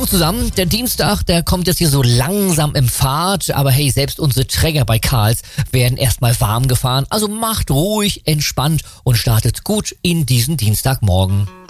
Zusammen, der Dienstag, der kommt jetzt hier so langsam im Fahrt, aber hey, selbst unsere Träger bei Karls werden erstmal warm gefahren, also macht ruhig, entspannt und startet gut in diesen Dienstagmorgen.